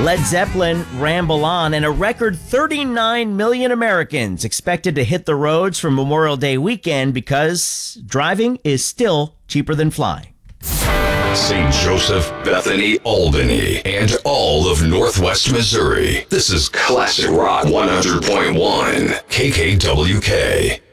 Led Zeppelin ramble on, and a record 39 million Americans expected to hit the roads for Memorial Day weekend because driving is still cheaper than flying. St. Joseph, Bethany, Albany, and all of Northwest Missouri. This is Classic Rock 100.1 KKWK.